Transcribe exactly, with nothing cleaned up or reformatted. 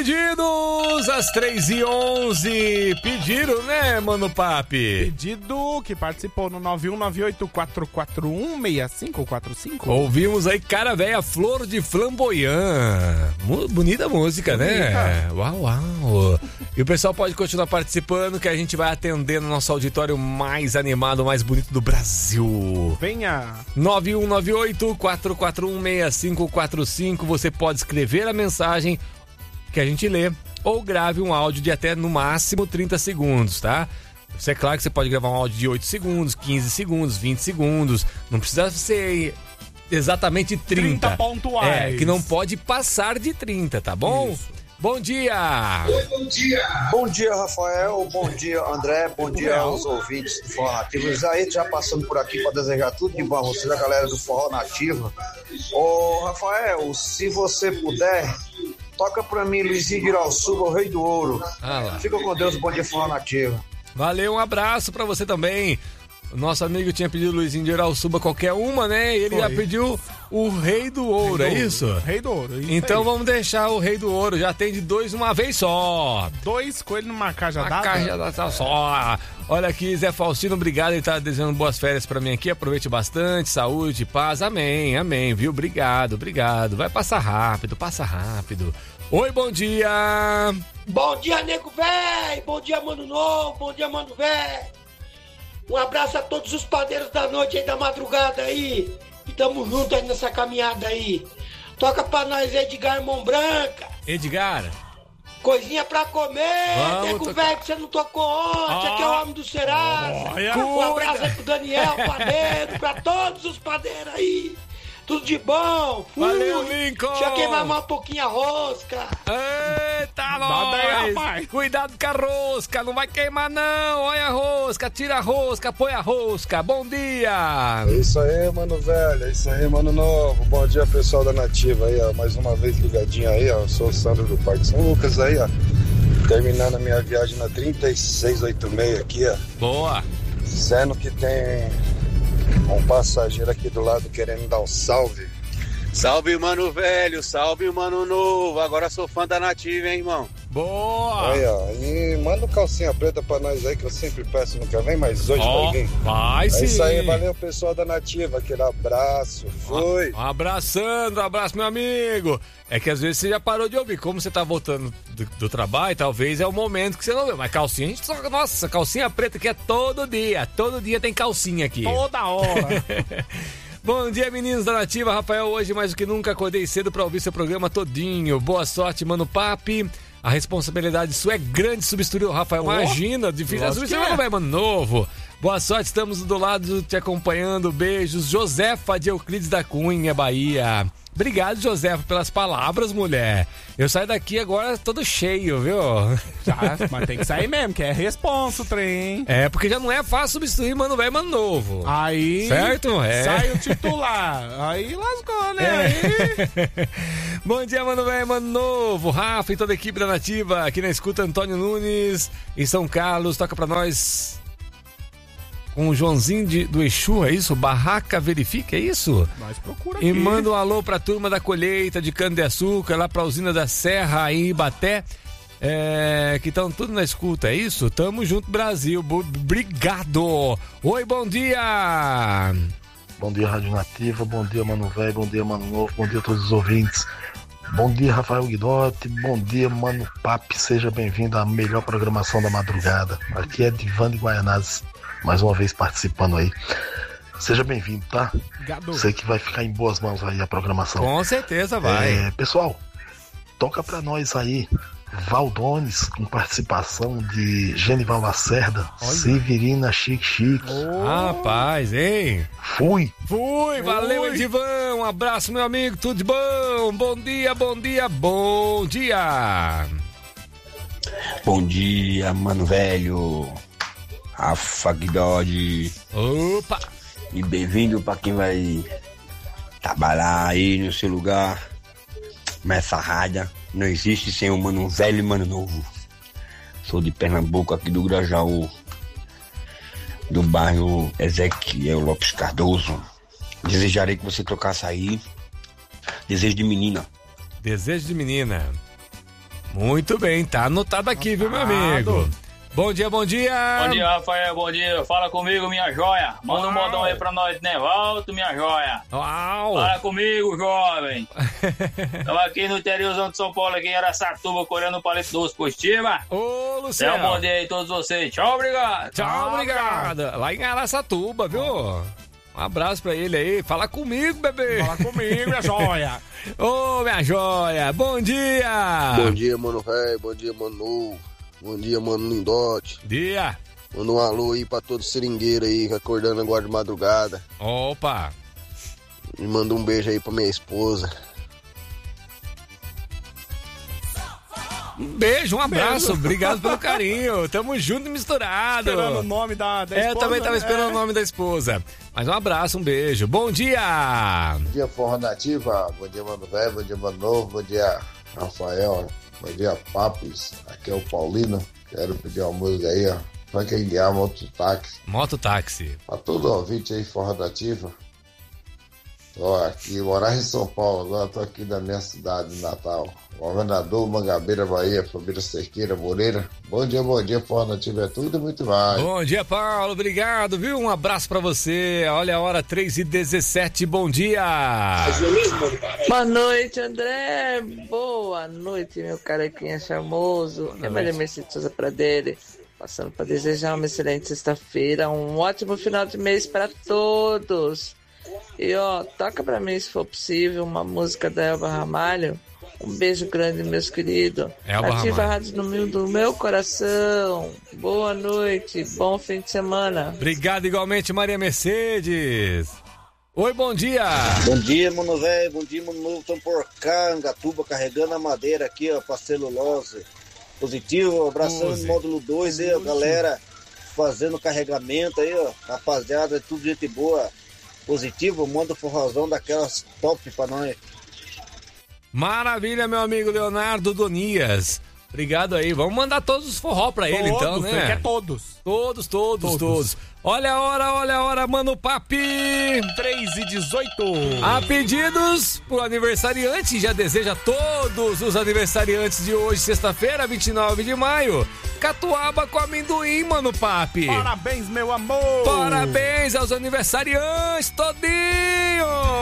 Pedidos às três e onze. Pediram, né, Mano Papi? Pedido que participou no nove um nove oito quatro quatro um seis cinco quatro cinco. Ouvimos aí Cara Véia, Flor de Flamboyant. Bonita música, Bonita. né? Uau, uau. E o pessoal pode continuar participando, que a gente vai atender no nosso auditório mais animado, mais bonito do Brasil. Venha! nove um nove oito quatro quatro um seis cinco quatro cinco. Você pode escrever a mensagem que a gente lê, ou grave um áudio de até no máximo trinta segundos, tá? Isso é claro que você pode gravar um áudio de oito segundos, quinze segundos, vinte segundos, não precisa ser exatamente trinta. trinta pontuais. É, que não pode passar de trinta, tá bom? Isso. Bom dia! Oi, bom dia! Bom dia, Rafael, bom dia, André, bom dia aos ouvintes do Forró Nativo. Isaí já passando por aqui para desejar tudo de bom a vocês, a galera do Forró Nativo. Ô, Rafael, se você puder, toca pra mim, Luizinho de Irauçuba, o Rei do Ouro. Ah, fica com Deus, bom dia, Forró Nativo. Valeu, um abraço pra você também. O nosso amigo tinha pedido Luizinho de Irauçuba qualquer uma, né? E ele Foi. já pediu o Rei do Ouro, Rei do é isso? Ouro. Rei do Ouro. Isso então aí. Vamos deixar o Rei do Ouro. Já tem de dois uma vez só. Dois coelhos numa caixa dada? Uma caixa dada só. Olha aqui, Zé Faustino, obrigado. Ele tá desejando boas férias pra mim aqui. Aproveite bastante, saúde, paz. Amém, amém, viu? Obrigado, obrigado. Vai passar rápido, passa rápido. Oi, bom dia. Bom dia, nego véi. Bom dia, mano novo. Bom dia, mano véi. Um abraço a todos os padeiros da noite aí, da madrugada aí. E tamo junto aí nessa caminhada aí. Toca pra nós, Edgar Mão Branca. Edgar. Coisinha pra comer. Nego to... velho que você não tocou ontem. Ah. Aqui é o homem do Serasa. Oh, um abraço aí pro Daniel, padeiro. Pra todos os padeiros aí. Tudo de bom. Fui. Valeu, Lincoln. Deixa eu queimar mais um pouquinho a rosca. Eita, nós. Cuidado com a rosca. Não vai queimar, não. Olha a rosca. Tira a rosca. Põe a rosca. Bom dia. É isso aí, mano velho. É isso aí, mano novo. Bom dia, pessoal da Nativa aí, ó. Mais uma vez ligadinho aí, ó. Eu sou o Sandro do Parque São Lucas aí, ó. Terminando a minha viagem na trinta e seis oitenta e seis aqui, ó. Boa. Sendo que tem um passageiro aqui do lado querendo dar um salve. Salve, mano velho, salve, mano novo. Agora sou fã da Nativa, hein, irmão? Boa! Aí, ó, e manda um calcinha preta pra nós aí, que eu sempre peço, nunca vem, mas hoje oh, vai vir. Vai sim! É isso aí, valeu, pessoal da Nativa, aquele abraço, foi! Um abraçando, um abraço, meu amigo! É que às vezes você já parou de ouvir, como você tá voltando do, do trabalho, talvez é o momento que você não vê, mas calcinha, a gente só, nossa, calcinha preta que é todo dia, todo dia tem calcinha aqui. Toda hora! Bom dia, meninos da Nativa. Rafael, hoje mais do que nunca acordei cedo pra ouvir seu programa todinho. Boa sorte, mano Papi. A responsabilidade sua é grande substituir o Rafael. Oh, imagina, difícil substituir, é. Não vai, mano novo. Boa sorte, estamos do lado te acompanhando. Beijos. Josefa de Euclides da Cunha, Bahia. Obrigado, Josefa, pelas palavras, mulher. Eu saio daqui agora todo cheio, viu? Já, mas tem que sair mesmo, que é responso, trem. É, porque já não é fácil substituir mano velho e mano novo. Aí... Certo? É. Sai o titular. Aí lascou, né? É. Aí... Bom dia, mano velho, mano novo. Rafa e toda a equipe da Nativa. Aqui na escuta, Antônio Nunes, em São Carlos. Toca pra nós... com o Joãozinho de, do Exu, é isso? Barraca Verifica, é isso? Nós procura aqui. E manda um alô pra turma da colheita de cana-de-açúcar, lá pra usina da Serra, em Ibaté, é, que estão tudo na escuta, é isso? Tamo junto, Brasil. Obrigado. Oi, bom dia. Bom dia, Rádio Nativa, bom dia, Mano Velho, bom dia, Mano Novo, bom dia a todos os ouvintes. Bom dia, Rafael Guidotti, bom dia, Mano Papi, seja bem-vindo à melhor programação da madrugada. Aqui é Divan de Guaianazes, mais uma vez participando aí. Seja bem-vindo, tá? Gado. Sei que vai ficar em boas mãos aí a programação. Com certeza vai. É, pessoal, toca pra nós aí Valdones, com participação de Genival Lacerda, Olha. Severina Chique Chique. Oh. Rapaz, hein? Fui. Fui, valeu, Edivan. Um abraço, meu amigo, tudo de bom. Bom dia, bom dia, bom dia. Bom dia, mano velho. Rafa Guidode. Opa! E bem-vindo pra quem vai trabalhar aí no seu lugar. Nessa rádio não existe sem o mano velho e mano novo. Sou de Pernambuco, aqui do Grajaú, do bairro Ezequiel Lopes Cardoso. Desejarei que você tocasse aí Desejo de Menina. Desejo de Menina. Muito bem, tá anotado aqui, viu, meu amigo? Bom dia, bom dia. Bom dia, Rafael, bom dia. Fala comigo, minha joia. Manda um modão aí pra nós, né? Volta, minha joia. Uau. Fala comigo, jovem. Estamos aqui no interiorzão de São Paulo, aqui em Araçatuba, correndo o palito doce positiva. Ô, Luciano. Dê um bom dia aí a todos vocês. Tchau, obrigado. Tchau, obrigado. Lá em Araçatuba, viu? Um abraço pra ele aí. Fala comigo, bebê. Fala comigo, minha joia. Ô, minha joia. Bom dia. Bom dia, mano velho. Bom dia, mano novo. Bom dia, mano Lindote. Dia. Manda um alô aí pra todo seringueiro aí, acordando agora de madrugada. Opa. E manda um beijo aí pra minha esposa. Um beijo, um abraço. Beijo. Obrigado pelo carinho. Tamo junto e misturado. Esperando o nome da, da é, esposa. Eu também tava esperando é. o nome da esposa. Mas um abraço, um beijo. Bom dia. Bom dia, Forró Nativa. Bom dia, mano velho. Bom dia, mano novo. Bom dia, Rafael. Bom dia, Papis. Aqui é o Paulino. Quero pedir uma música aí, ó. Pra quem guiar mototáxi. Mototáxi. Pra todo ouvinte aí, Forró Nativa. Tô aqui, morar em São Paulo, agora tô aqui na minha cidade natal. Governador, Mangabeira, Bahia, família Cerqueira, Moreira. Bom dia, bom dia, Forró Nativa é tudo e muito mais. Bom dia, Paulo, obrigado, viu? Um abraço pra você. Olha a hora, três e dezessete, bom dia. Boa noite, André. Boa noite, meu carequinha charmoso. É Maria Mercedes Souza Pradeira. Passando pra desejar uma excelente sexta-feira, um ótimo final de mês pra todos. E ó, toca pra mim, se for possível, uma música da Elba Ramalho. Um beijo grande, meus queridos. Ativa a rádio no meu, do meu coração. Boa noite, bom fim de semana. Obrigado igualmente, Maria Mercedes. Oi, bom dia. Bom dia, mano velho. Bom dia, mano novo. Estamos por cá, Angatuba, carregando a madeira aqui, ó, pra celulose. Positivo, abraçando o módulo dois aí, ó, galera. Fazendo carregamento aí, ó. Rapaziada, tudo gente boa. Positivo, manda o forrozão daquelas top pra nós. Maravilha, meu amigo Leonardo Donias. Obrigado aí. Vamos mandar todos os forró pra ele, todos, então, né? Quer todos. Todos, todos, todos, todos. Olha a hora, olha a hora, Mano Papi. três e dezoito. Há pedidos pro aniversariante. Já deseja todos os aniversariantes de hoje, sexta-feira, vinte e nove de maio. Catuaba com amendoim, Mano Papi. Parabéns, meu amor. Parabéns aos aniversariantes todinho.